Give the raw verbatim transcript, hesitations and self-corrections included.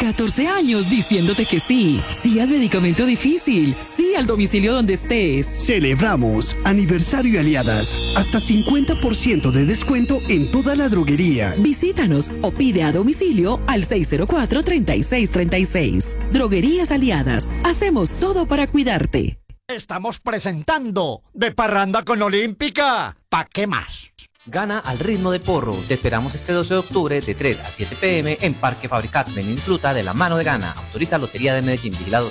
catorce años diciéndote que sí. Sí al medicamento difícil. Sí al domicilio donde estés. Celebramos aniversario Aliadas. Hasta cincuenta por ciento de descuento en toda la droguería. Visítanos o pide a domicilio al seis cero cuatro, treinta y seis treinta y seis. Droguerías Aliadas. Hacemos todo para cuidarte. Estamos presentando De Parranda con Olímpica. ¿Pa' qué más? Gana al ritmo de porro. Te esperamos este doce de octubre de tres a siete p m en Parque Fabricat. Ven y disfruta de la mano de Gana. Autoriza Lotería de Medellín. Vigilado